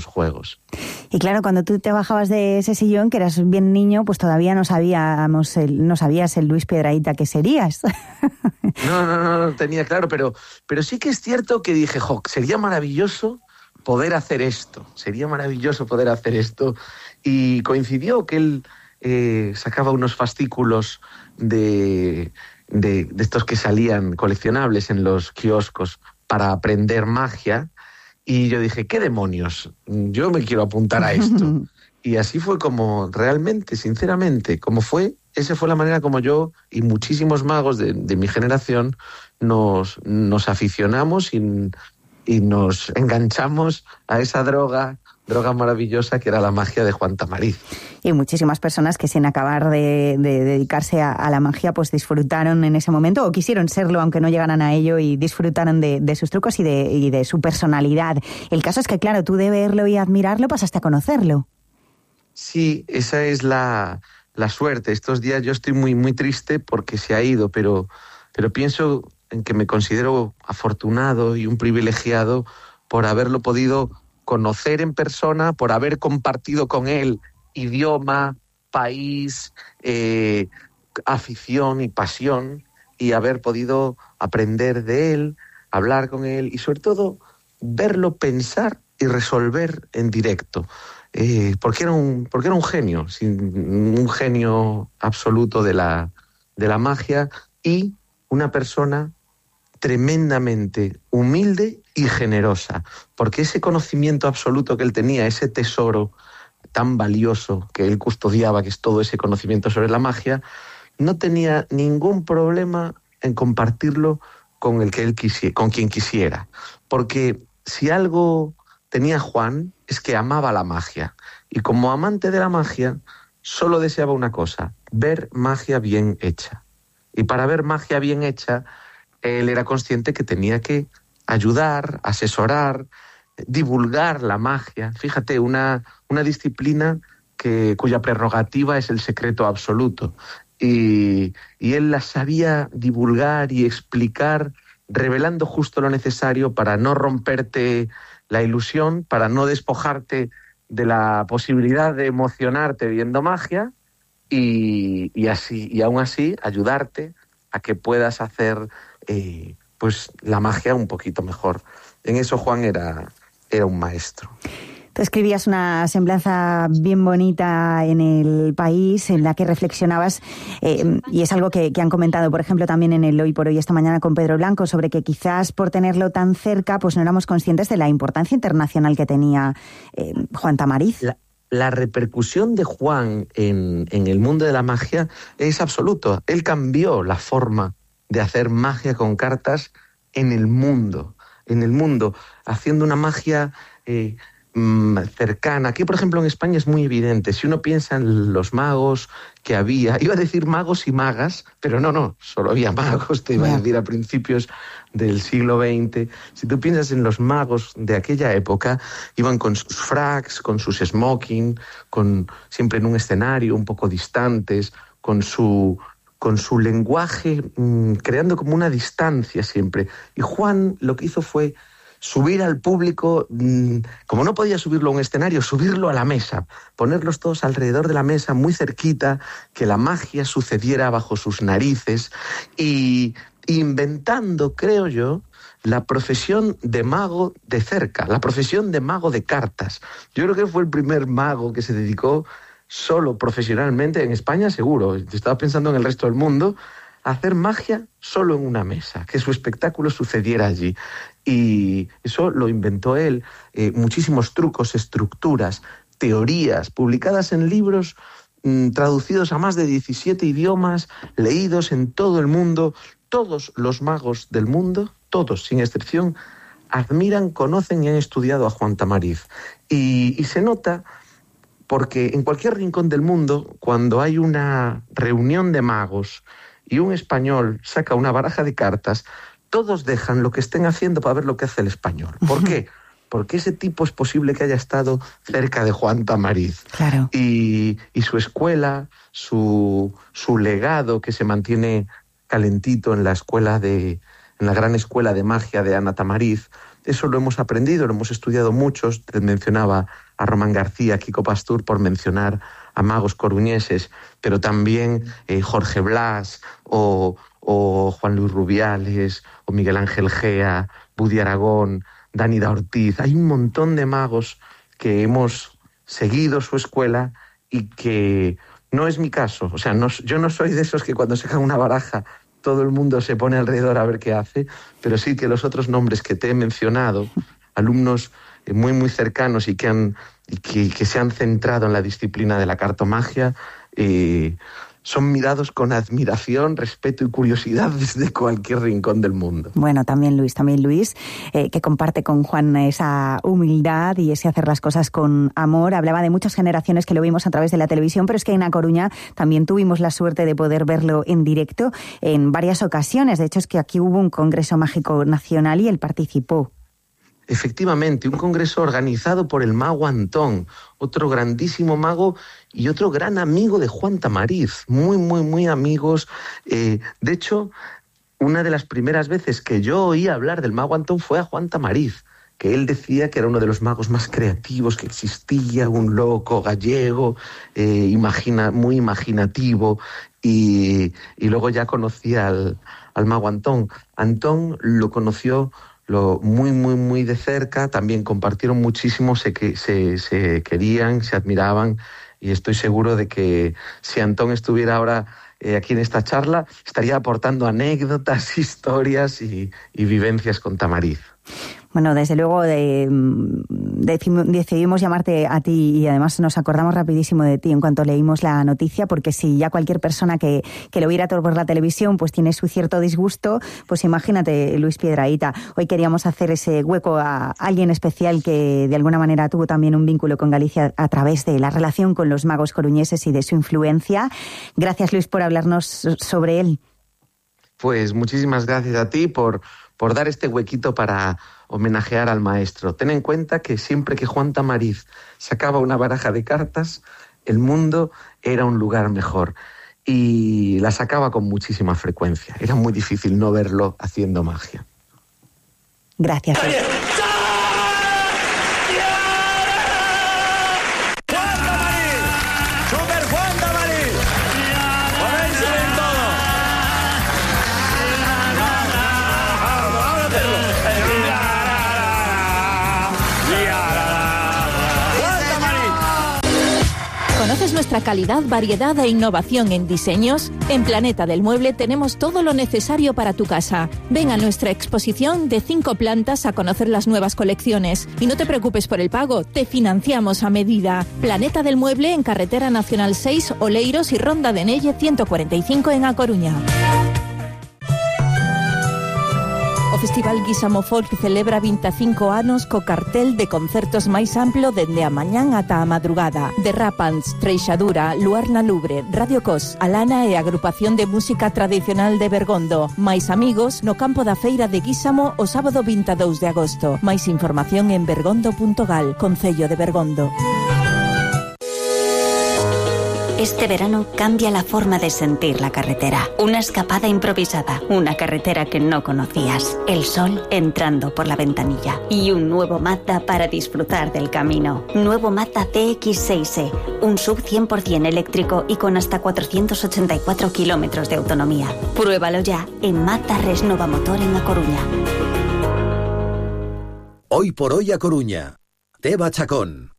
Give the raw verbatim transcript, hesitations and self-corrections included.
juegos. Y claro, cuando tú te bajabas de ese sillón, que eras bien niño, pues todavía no sabíamos, el, no sabías el Luis Piedrahita que serías. No, no, no, no tenía claro, pero, pero sí que es cierto que dije, jo, sería maravilloso poder hacer esto, sería maravilloso poder hacer esto. Y coincidió que él eh, sacaba unos fascículos de, de, de estos que salían coleccionables en los kioscos para aprender magia. Y yo dije, ¿qué demonios? Yo me quiero apuntar a esto. Y así fue como realmente, sinceramente, como fue, esa fue la manera como yo y muchísimos magos de, de mi generación nos, nos aficionamos y, y nos enganchamos a esa droga, droga maravillosa que era la magia de Juan Tamariz. Y muchísimas personas que sin acabar de, de dedicarse a, a la magia, pues disfrutaron en ese momento, o quisieron serlo, aunque no llegaran a ello, y disfrutaron de, de sus trucos y de, y de su personalidad. El caso es que, claro, tú de verlo y admirarlo pasaste a conocerlo. Sí, esa es la, la suerte. Estos días yo estoy muy, muy triste porque se ha ido, pero, pero pienso en que me considero afortunado y un privilegiado por haberlo podido conocer en persona, por haber compartido con él idioma, país, eh, afición y pasión, y haber podido aprender de él, hablar con él y sobre todo verlo pensar y resolver en directo. Eh, porque era un, porque era un genio, un genio absoluto de la, de la magia y una persona tremendamente humilde y generosa, porque ese conocimiento absoluto que él tenía, ese tesoro tan valioso que él custodiaba, que es todo ese conocimiento sobre la magia, no tenía ningún problema en compartirlo con el que él quisiera, con quien quisiera, porque si algo tenía Juan es que amaba la magia, y como amante de la magia solo deseaba una cosa: ver magia bien hecha. Y para ver magia bien hecha, él era consciente que tenía que ayudar, asesorar, divulgar la magia. Fíjate, una, una disciplina que, cuya prerrogativa es el secreto absoluto. Y, y él la sabía divulgar y explicar, revelando justo lo necesario para no romperte la ilusión, para no despojarte de la posibilidad de emocionarte viendo magia y, y, así, y aún así ayudarte a que puedas hacer eh, pues la magia un poquito mejor. En eso Juan era, era un maestro. Tú escribías una semblanza bien bonita en El País, en la que reflexionabas, eh, y es algo que, que han comentado, por ejemplo, también en el Hoy por Hoy esta mañana con Pedro Blanco, sobre que quizás por tenerlo tan cerca, pues no éramos conscientes de la importancia internacional que tenía eh, Juan Tamariz. La, la repercusión de Juan en, en el mundo de la magia es absoluta. Él cambió la forma de hacer magia con cartas en el mundo, en el mundo, haciendo una magia Eh, cercana. Aquí, por ejemplo, en España es muy evidente. Si uno piensa en los magos que había, iba a decir magos y magas, pero no, no, solo había magos, te iba a decir a principios del siglo veinte. Si tú piensas en los magos de aquella época, iban con sus fracs, con sus smoking, con, siempre en un escenario un poco distantes, con su, con su lenguaje, mmm, creando como una distancia siempre. Y Juan lo que hizo fue subir al público, como no podía subirlo a un escenario, subirlo a la mesa, ponerlos todos alrededor de la mesa, muy cerquita, que la magia sucediera bajo sus narices, y inventando, creo yo, la profesión de mago de cerca, la profesión de mago de cartas. Yo creo que fue el primer mago que se dedicó solo profesionalmente, en España seguro, estaba pensando en el resto del mundo, a hacer magia solo en una mesa, que su espectáculo sucediera allí. Y eso lo inventó él. Eh, muchísimos trucos, estructuras, teorías, publicadas en libros mmm, traducidos a más de diecisiete idiomas, leídos en todo el mundo. Todos los magos del mundo, todos sin excepción, admiran, conocen y han estudiado a Juan Tamariz. Y, y se nota porque en cualquier rincón del mundo, cuando hay una reunión de magos y un español saca una baraja de cartas, todos dejan lo que estén haciendo para ver lo que hace el español. ¿Por qué? Porque ese tipo es posible que haya estado cerca de Juan Tamariz. Claro. Y, y su escuela, su, su legado que se mantiene calentito en la escuela de, en la gran escuela de magia de Ana Tamariz, eso lo hemos aprendido, lo hemos estudiado muchos. Te mencionaba a Román García, Kiko Pastur, por mencionar a magos coruñeses, pero también eh, Jorge Blas o, o Juan Luis Rubiales o Miguel Ángel Gea, Budi Aragón, Dánida Ortiz. Hay un montón de magos que hemos seguido su escuela y que no es mi caso. O sea, no, yo no soy de esos que cuando sacan una baraja todo el mundo se pone alrededor a ver qué hace, pero sí que los otros nombres que te he mencionado, alumnos muy, muy cercanos y que, han, y que, que se han centrado en la disciplina de la cartomagia, eh, son mirados con admiración, respeto y curiosidad desde cualquier rincón del mundo. Bueno, también Luis, también Luis, eh, que comparte con Juan esa humildad y ese hacer las cosas con amor. Hablaba de muchas generaciones que lo vimos a través de la televisión, pero es que en A Coruña también tuvimos la suerte de poder verlo en directo en varias ocasiones. De hecho, es que aquí hubo un Congreso Mágico Nacional y él participó. Efectivamente, un congreso organizado por el mago Antón, otro grandísimo mago y otro gran amigo de Juan Tamariz, muy, muy, muy amigos. Eh, de hecho, una de las primeras veces que yo oí hablar del mago Antón fue a Juan Tamariz, que él decía que era uno de los magos más creativos que existía, un loco gallego, eh, imagina, muy imaginativo, y, y luego ya conocía al, al mago Antón. Antón lo conoció Lo, muy, muy, muy de cerca, también compartieron muchísimo, se, se, se querían, se admiraban, y estoy seguro de que si Antón estuviera ahora eh, aquí en esta charla, estaría aportando anécdotas, historias y, y vivencias con Tamariz. Bueno, desde luego de, de, decidimos llamarte a ti y además nos acordamos rapidísimo de ti en cuanto leímos la noticia, porque si ya cualquier persona que, que lo viera todo por la televisión pues tiene su cierto disgusto, pues imagínate Luis Piedrahita. Hoy queríamos hacer ese hueco a alguien especial que de alguna manera tuvo también un vínculo con Galicia a través de la relación con los magos coruñeses y de su influencia. Gracias, Luis, por hablarnos sobre él. Pues muchísimas gracias a ti por, por dar este huequito para homenajear al maestro. Ten en cuenta que siempre que Juan Tamariz sacaba una baraja de cartas, el mundo era un lugar mejor. Y la sacaba con muchísima frecuencia. Era muy difícil no verlo haciendo magia. Gracias. ¿Conoces nuestra calidad, variedad e innovación en diseños? En Planeta del Mueble tenemos todo lo necesario para tu casa. Ven a nuestra exposición de cinco plantas a conocer las nuevas colecciones. Y no te preocupes por el pago, te financiamos a medida. Planeta del Mueble en Carretera Nacional seis, Oleiros y Ronda de Nelle ciento cuarenta y cinco en A Coruña. O Festival Guisamo Folk celebra veinticinco anos co cartel de concertos máis amplo dende a mañán ata a madrugada. Derrapants, Treixadura, Luar na Lubre, Radio Cos, Alana e Agrupación de Música Tradicional de Bergondo. Máis amigos no campo da Feira de Guisamo o sábado veintidós de agosto. Máis información en bergondo punto gal, Concello de Bergondo. Este verano cambia la forma de sentir la carretera. Una escapada improvisada, una carretera que no conocías, el sol entrando por la ventanilla y un nuevo Mazda para disfrutar del camino. Nuevo Mazda C X seis E, un sub cien por ciento eléctrico y con hasta cuatrocientos ochenta y cuatro kilómetros de autonomía. Pruébalo ya en Mazda Resnova Motor en A Coruña. Hoy por hoy A Coruña. Teba Chacón.